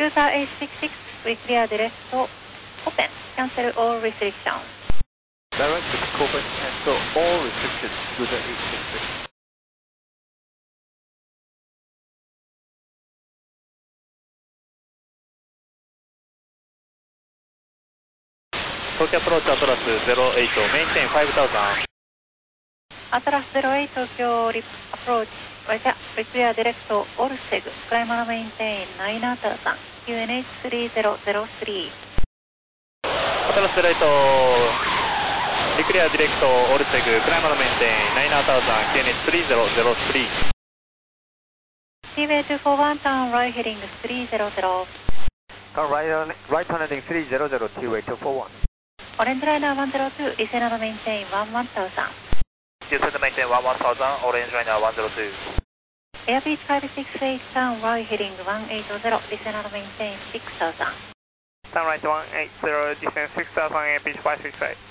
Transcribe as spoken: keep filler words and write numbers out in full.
Cruiser eight sixty-six, we clear direct to open. Cancel all restrictions. Direct to open, cancel all restrictions. Cruiser eight sixty-six. Tokyo approach Atlas zero eight, maintain five thousand. Atlas zero eight, Tokyo approach, Roger, we clear direct to Orseg, climb and maintain nine thousand, Q N H three zero zero three. Atlas zero eight, we clear direct to Orseg, climb and maintain nine thousand, Q N H three zero zero three. T V A two four one, turn right heading three zero zero. Turn right, right turn heading three zero zero, T V A two four one. Orange liner one zero two, descend and maintain one one thousand. Descend and maintain one one thousand, orange liner one zero two. Airbus five six eight, turn right heading one eight zero, descend and maintain six thousand. Turn right one eight zero, descend six thousand, Airbus five six eight.